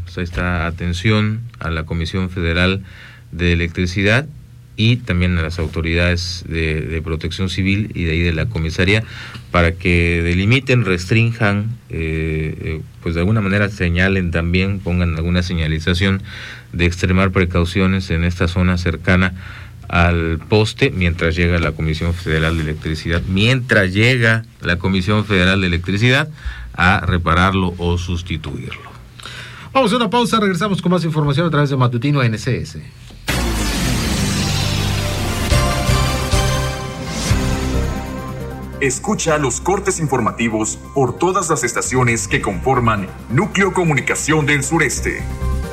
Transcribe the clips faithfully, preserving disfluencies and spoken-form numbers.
Pues ahí está, atención a la Comisión Federal de Electricidad y también a las autoridades de, de Protección Civil y de ahí de la comisaría para que delimiten, restrinjan, eh, eh, pues de alguna manera señalen también, pongan alguna señalización de extremar precauciones en esta zona cercana al poste mientras llega la Comisión Federal de Electricidad, mientras llega la Comisión Federal de Electricidad a repararlo o sustituirlo. Vamos a una pausa, regresamos con más información a través de Matutino N C S. Escucha los cortes informativos por todas las estaciones que conforman Núcleo Comunicación del Sureste.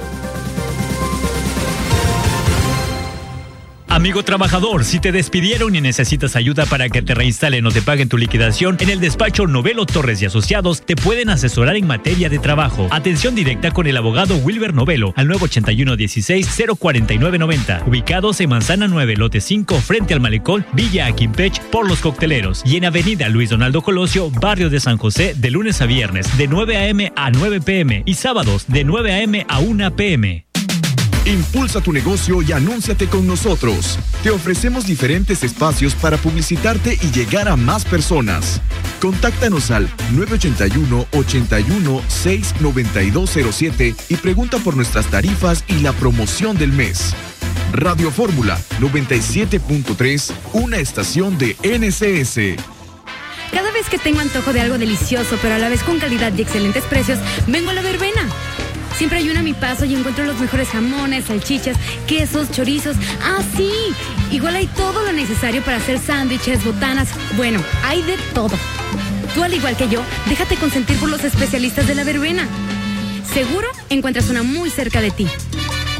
Amigo trabajador, si te despidieron y necesitas ayuda para que te reinstalen o te paguen tu liquidación, en el despacho Novelo Torres y Asociados te pueden asesorar en materia de trabajo. Atención directa con el abogado Wilber Novelo al nueve ocho uno, dieciséis, cero cuarenta y nueve noventa. Ubicados en Manzana nueve, lote cinco, frente al Malecón, Villa Aquimpech, por Los Cocteleros. Y en Avenida Luis Donaldo Colosio, barrio de San José, de lunes a viernes, de nueve a.m. a nueve p.m. y sábados, de nueve a.m. a una p.m. Impulsa tu negocio y anúnciate con nosotros. Te ofrecemos diferentes espacios para publicitarte y llegar a más personas. Contáctanos al nueve ocho uno, ocho uno, seis, nueve dos cero siete y pregunta por nuestras tarifas y la promoción del mes. Radio Fórmula noventa y siete punto tres, una estación de N C S. Cada vez que tengo antojo de algo delicioso, pero a la vez con calidad y excelentes precios, vengo a La Verbena. Siempre hay una a mi paso y encuentro los mejores jamones, salchichas, quesos, chorizos. ¡Ah, sí! Igual hay todo lo necesario para hacer sándwiches, botanas. Bueno, hay de todo. Tú, al igual que yo, déjate consentir por los especialistas de La Verbena. Seguro encuentras una muy cerca de ti.